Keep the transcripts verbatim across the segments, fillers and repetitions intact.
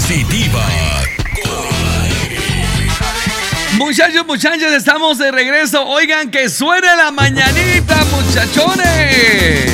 positiva. Muchachos, muchachos, estamos de regreso. Oigan, que suene la mañanita, muchachones.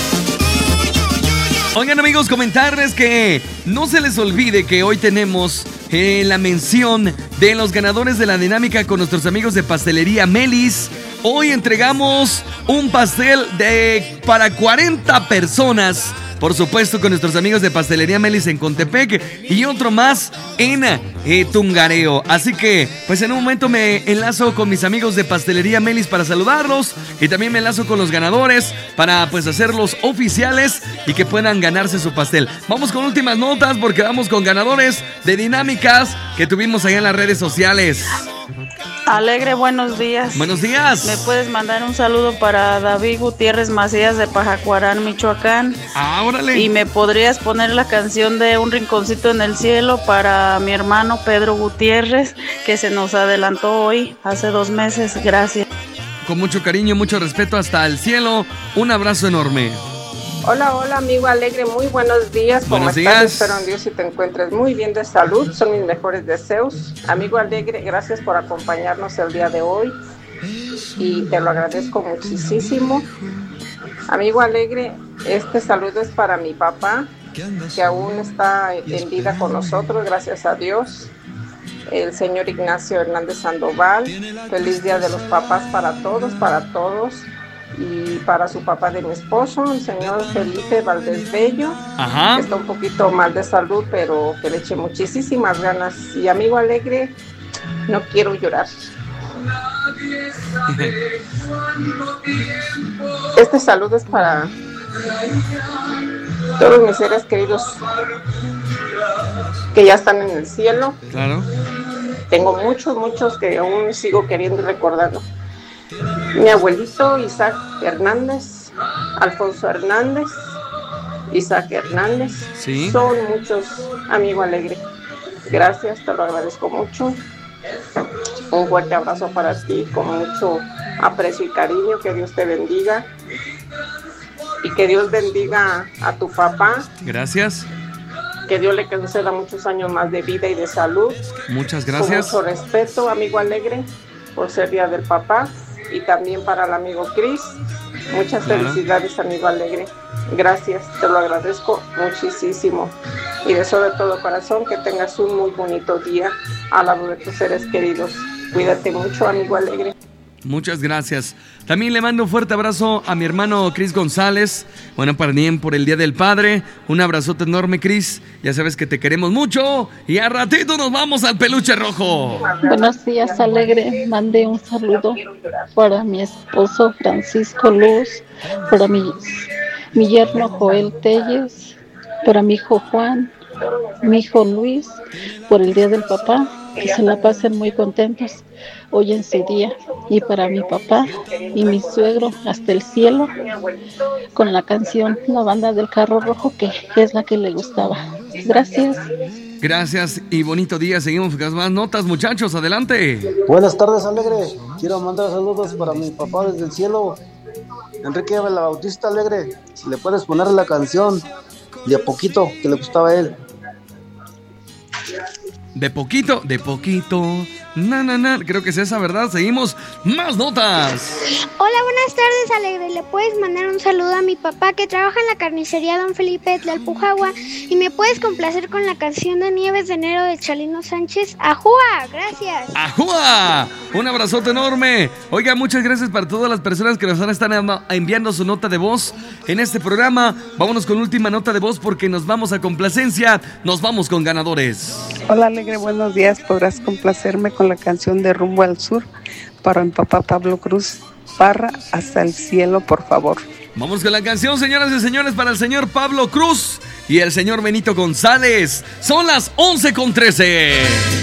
Oigan, amigos, comentarles que no se les olvide que hoy tenemos eh, la mención de los ganadores de la dinámica con nuestros amigos de Pastelería Melis. Hoy entregamos un pastel de para cuarenta personas. Por supuesto, con nuestros amigos de Pastelería Melis en Contepec y otro más en eh, Tungareo. Así que, pues en un momento me enlazo con mis amigos de Pastelería Melis para saludarlos. Y también me enlazo con los ganadores para, pues, hacerlos oficiales y que puedan ganarse su pastel. Vamos con últimas notas porque vamos con ganadores de dinámicas que tuvimos allá en las redes sociales. Alegre, buenos días. Buenos días. ¿Me puedes mandar un saludo para David Gutiérrez Macías de Pajacuarán, Michoacán? Ah, órale. Y me podrías poner la canción de Un Rinconcito en el Cielo para mi hermano Pedro Gutiérrez, que se nos adelantó hoy, hace dos meses. Gracias. Con mucho cariño, mucho respeto hasta el cielo. Un abrazo enorme. Hola, hola, amigo Alegre, muy buenos días. ¿Cómo Buenos estás? días. Espero en Dios y te encuentres muy bien de salud. Son mis mejores deseos. Amigo Alegre, gracias por acompañarnos el día de hoy y te lo agradezco muchísimo. Amigo Alegre, este saludo es para mi papá, que aún está en vida con nosotros, gracias a Dios. El señor Ignacio Hernández Sandoval. Feliz Día de los Papás para todos, para todos. Y para su papá de mi esposo, el señor Felipe Valdés Bello. Ajá. Está un poquito mal de salud, pero que le eche muchísimas ganas. Y amigo Alegre, no quiero llorar. Este saludo es para todos mis seres queridos que ya están en el cielo. Claro. Tengo muchos, muchos que aún sigo queriendo y recordando. Mi abuelito Isaac Hernández, Alfonso Hernández, Isaac Hernández. Sí. Son muchos, amigo Alegre. Gracias, te lo agradezco mucho. Un fuerte abrazo para ti, con mucho aprecio y cariño. Que Dios te bendiga. Y que Dios bendiga a tu papá. Gracias. Que Dios le conceda muchos años más de vida y de salud. Muchas gracias. Con mucho respeto, amigo Alegre, por ser Día del Papá. Y también para el amigo Cris. Muchas Claro. felicidades, amigo Alegre. Gracias, te lo agradezco muchísimo. Y deseo de todo corazón que tengas un muy bonito día al lado de tus seres queridos. Cuídate mucho, amigo Alegre. Muchas gracias. También le mando un fuerte abrazo a mi hermano Cris González. Bueno, para bien por el Día del Padre. Un abrazote enorme, Cris. Ya sabes que te queremos mucho. Y a ratito nos vamos al peluche rojo. Buenos días, Alegre. Mandé un saludo para mi esposo Francisco Luz, para mi, mi yerno Joel Telles, para mi hijo Juan, mi hijo Luis, por el Día del Papá. Que se la pasen muy contentos hoy en su día. Y para mi papá y mi suegro hasta el cielo, con la canción La Banda del Carro Rojo, que es la que le gustaba. Gracias. Gracias y bonito día. Seguimos con más notas, muchachos. Adelante. Buenas tardes, Alegre. Quiero mandar saludos para mi papá desde el cielo, Enrique la Bautista Alegre. Si le puedes poner la canción de a poquito que le gustaba a él. De poquito, de poquito. Na, na, na. Creo que es esa, ¿verdad? Seguimos. Más notas. Hola, buenas tardes, Alegre. ¿Le puedes mandar un saludo a mi papá que trabaja en la carnicería Don Felipe de Tlalpujahua? Y me puedes complacer con la canción de Nieves de Enero de Chalino Sánchez. ¡Ajúa! Gracias. ¡Ajúa! Un abrazote enorme. Oiga, muchas gracias para todas las personas que nos están enviando su nota de voz en este programa. Vámonos con última nota de voz porque nos vamos a complacencia. Nos vamos con ganadores. Hola, Alegre, buenos días. ¿Podrás complacerme con la canción de Rumbo al Sur para mi papá Pablo Cruz Parra, Hasta el Cielo, por favor? Vamos con la canción, señoras y señores, para el señor Pablo Cruz y el señor Benito González. Son las once con trece.